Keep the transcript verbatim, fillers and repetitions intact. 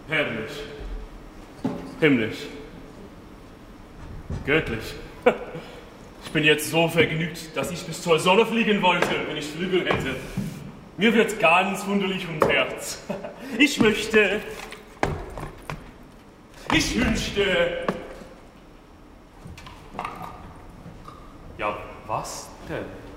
Herrlich. Himmlisch. Göttlich. Ich bin jetzt so vergnügt, dass ich bis zur Sonne fliegen wollte, wenn ich Flügel hätte. Mir wird ganz wunderlich ums Herz. Ich möchte... Ich wünschte... Ja, was denn?